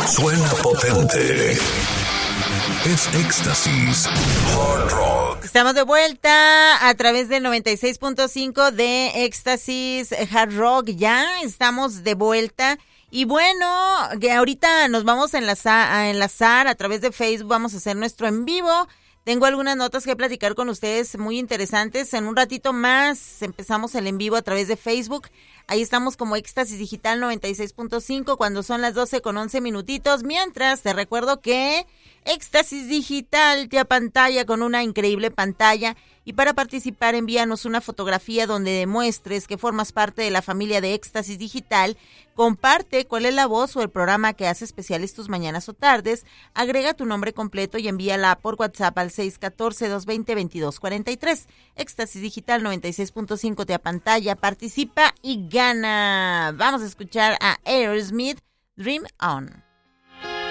Suena potente. Es Éxtasis Hard Rock. Estamos de vuelta a través del 96.5 de Éxtasis Hard Rock. Ya estamos de vuelta. Y bueno, que ahorita nos vamos a enlazar a través de Facebook. Vamos a hacer nuestro en vivo. Tengo algunas notas que platicar con ustedes muy interesantes. En un ratito más empezamos el en vivo a través de Facebook. Ahí estamos como Éxtasis Digital 96.5 cuando son las 12:11. Mientras te recuerdo que Éxtasis Digital te apantalla con una increíble pantalla. Y para participar envíanos una fotografía donde demuestres que formas parte de la familia de Éxtasis Digital. Comparte cuál es la voz o el programa que hace especiales tus mañanas o tardes. Agrega tu nombre completo y envíala por WhatsApp al 614-220-2243. Éxtasis Digital 96.5 te apantalla, participa y gana. Vamos a escuchar a Aerosmith, Dream On.